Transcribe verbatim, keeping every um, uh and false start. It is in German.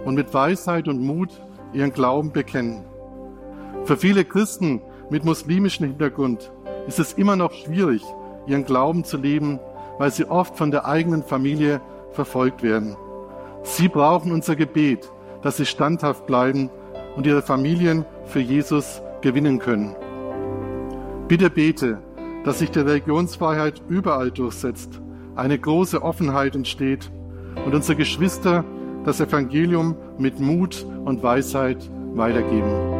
und mit Weisheit und Mut ihren Glauben bekennen. Für viele Christen mit muslimischem Hintergrund ist es immer noch schwierig, ihren Glauben zu leben, weil sie oft von der eigenen Familie verfolgt werden. Sie brauchen unser Gebet, dass sie standhaft bleiben und ihre Familien für Jesus gewinnen können. Bitte bete, dass sich die Religionsfreiheit überall durchsetzt, eine große Offenheit entsteht und unsere Geschwister das Evangelium mit Mut und Weisheit weitergeben.